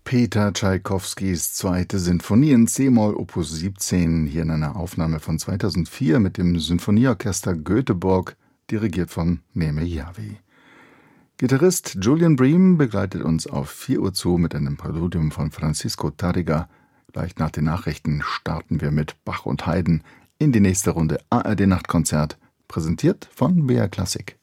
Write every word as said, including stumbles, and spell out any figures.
Peter Tschaikowskis zweite Sinfonie in c-Moll Opus siebzehn, hier in einer Aufnahme von zweitausendvier mit dem Sinfonieorchester Göteborg, dirigiert von Mehmet Yavi. Gitarrist Julian Bream begleitet uns auf vier Uhr zu mit einem Präludium von Francisco Tárrega. Gleich nach den Nachrichten starten wir mit Bach und Haydn in die nächste Runde A R D Nachtkonzert, präsentiert von B R Klassik.